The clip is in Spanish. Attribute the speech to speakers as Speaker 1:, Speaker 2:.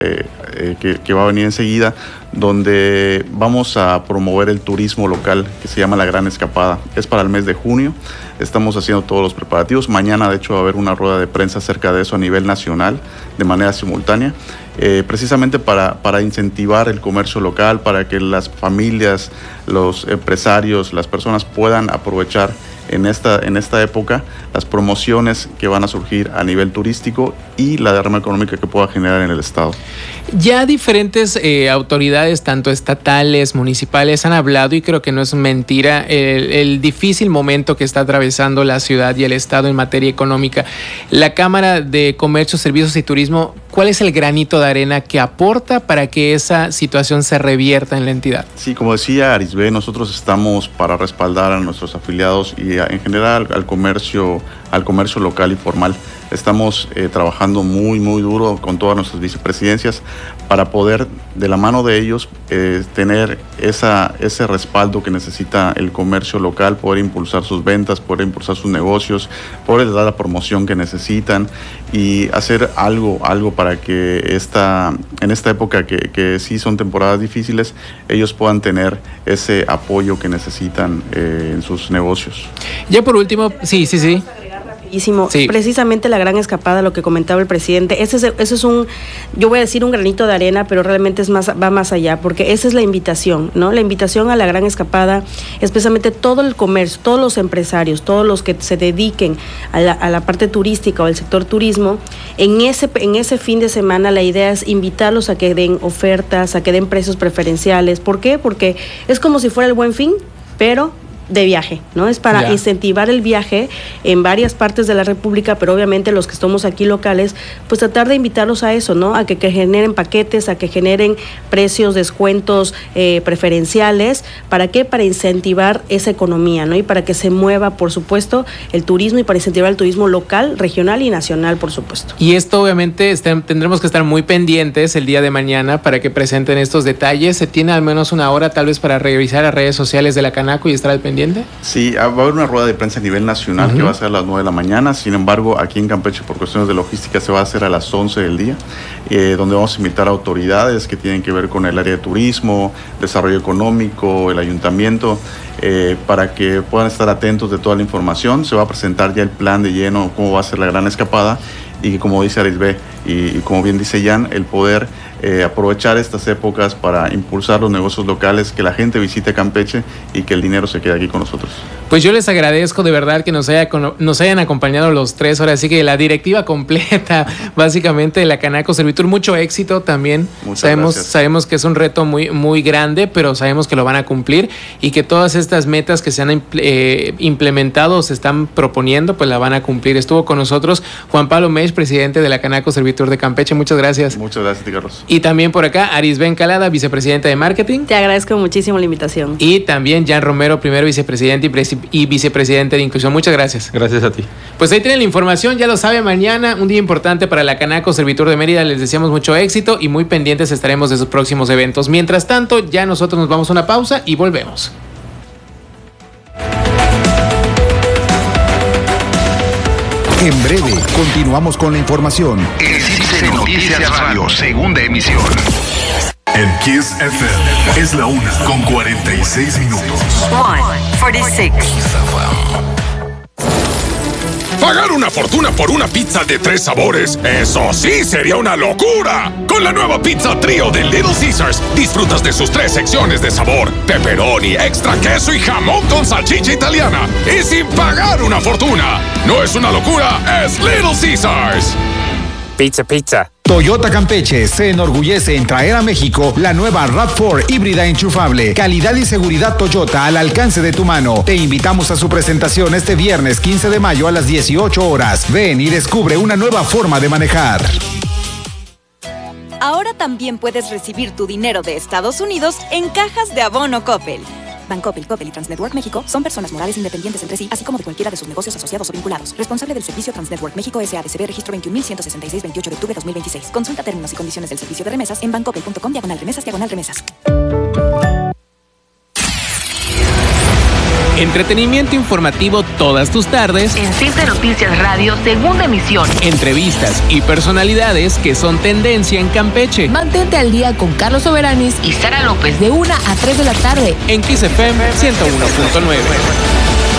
Speaker 1: que va a venir enseguida, donde vamos a promover el turismo local, que se llama La Gran Escapada. Es para el mes de junio, estamos haciendo todos los preparativos. Mañana, de hecho, va a haber una rueda de prensa acerca de eso a nivel nacional, de manera simultánea, precisamente para incentivar el comercio local, para que las familias, los empresarios, las personas puedan aprovechar en esta época las promociones que van a surgir a nivel turístico y la derrama económica que pueda generar en el estado.
Speaker 2: Ya diferentes autoridades, tanto estatales, municipales, han hablado, y creo que no es mentira, el difícil momento que está atravesando la ciudad y el estado en materia económica. La Cámara de Comercio, Servicios y Turismo, ¿cuál es el granito de arena que aporta para que esa situación se revierta en la entidad? Sí, como decía Arisbe, nosotros estamos para respaldar a nuestros afiliados y en general al comercio local y formal. Estamos trabajando muy duro con todas nuestras vicepresidencias para poder, de la mano de ellos, tener ese respaldo que necesita el comercio local, poder impulsar sus ventas, poder impulsar sus negocios, poder dar la promoción que necesitan y hacer algo para que en esta época que sí son temporadas difíciles, ellos puedan tener ese apoyo que necesitan en sus negocios. Ya por último, sí.
Speaker 3: Sí. Precisamente La Gran Escapada, lo que comentaba el presidente, ese es yo voy a decir un granito de arena, pero realmente va más allá, porque esa es la invitación, ¿no? La invitación a La Gran Escapada, especialmente todo el comercio, todos los empresarios, todos los que se dediquen a la parte turística o al sector turismo, en ese fin de semana la idea es invitarlos a que den ofertas, a que den precios preferenciales. ¿Por qué? Porque es como si fuera el Buen Fin, pero de viaje, ¿no? Es para incentivar el viaje en varias partes de la República, pero obviamente los que estamos aquí locales, pues tratar de invitarlos a eso, ¿no? A que generen paquetes, a que generen precios, descuentos preferenciales. ¿Para qué? Para incentivar esa economía, ¿no? Y para que se mueva, por supuesto, el turismo, y para incentivar el turismo local, regional y nacional, por supuesto.
Speaker 2: Y esto obviamente tendremos que estar muy pendientes el día de mañana para que presenten estos detalles. Se tiene al menos una hora tal vez para revisar las redes sociales de la Canaco y estar al pendiente.
Speaker 1: Sí, va a haber una rueda de prensa a nivel nacional que va a ser a las 9 de la mañana. Sin embargo, aquí en Campeche, por cuestiones de logística, se va a hacer a las 11 del día, donde vamos a invitar a autoridades que tienen que ver con el área de turismo, desarrollo económico, el ayuntamiento, para que puedan estar atentos de toda la información. Se va a presentar ya el plan de lleno, cómo va a ser La Gran Escapada, y como dice Arisbe y como bien dice Jan, el poder aprovechar estas épocas para impulsar los negocios locales, que la gente visite Campeche y que el dinero se quede aquí con nosotros.
Speaker 2: Pues yo les agradezco de verdad que nos hayan acompañado los tres horas, así que la directiva completa básicamente de la Canaco Servitur, mucho éxito también. Sabemos que es un reto muy grande, pero sabemos que lo van a cumplir y que todas estas metas que se han implementado, se están proponiendo, pues la van a cumplir. Estuvo con nosotros Juan Pablo Mech, presidente de la Canaco Servitur de Campeche. Muchas gracias.
Speaker 1: Muchas gracias, Carlos.
Speaker 2: Y también por acá, Arisbe Encalada, vicepresidenta de Marketing.
Speaker 3: Te agradezco muchísimo la invitación.
Speaker 2: Y también Jan Romero, primer vicepresidente y vicepresidente de Inclusión. Muchas gracias.
Speaker 4: Gracias a ti.
Speaker 2: Pues ahí tienen la información, ya lo sabe, mañana un día importante para la Canaco Servitur de Mérida. Les deseamos mucho éxito y muy pendientes estaremos de sus próximos eventos. Mientras tanto, ya nosotros nos vamos a una pausa y volvemos.
Speaker 5: En breve, continuamos con la información.
Speaker 6: XCC Noticias Radio, segunda emisión.
Speaker 7: En Kiss FM es la 1:46.
Speaker 8: 1:46.
Speaker 7: Pagar una fortuna por una pizza de 3 sabores, eso sí sería una locura. Con la nueva pizza trío de Little Caesars, disfrutas de sus 3 secciones de sabor: pepperoni, extra queso y jamón con salchicha italiana. Y sin pagar una fortuna. No es una locura, es Little Caesars.
Speaker 4: Pizza.
Speaker 5: Toyota Campeche se enorgullece en traer a México la nueva RAV4 híbrida enchufable. Calidad y seguridad Toyota al alcance de tu mano. Te invitamos a su presentación este viernes 15 de mayo a las 18 horas. Ven y descubre una nueva forma de manejar.
Speaker 8: Ahora también puedes recibir tu dinero de Estados Unidos en cajas de abono Coppel. Bancoppel, Coppel y Transnetwork México son personas morales independientes entre sí, así como de cualquiera de sus negocios asociados o vinculados. Responsable del servicio Transnetwork México S.A.D.C.B. registro 21.166, 28 de octubre 2026. Consulta términos y condiciones del servicio de remesas en bancoppel.com/remesas/remesas.
Speaker 2: Entretenimiento informativo todas tus tardes.
Speaker 9: En CICE Noticias Radio, segunda emisión.
Speaker 2: Entrevistas y personalidades que son tendencia en Campeche.
Speaker 9: Mantente al día con Carlos Soberanis y Sara López de 1 a 3 de la tarde.
Speaker 2: En Kiss FM 101.9.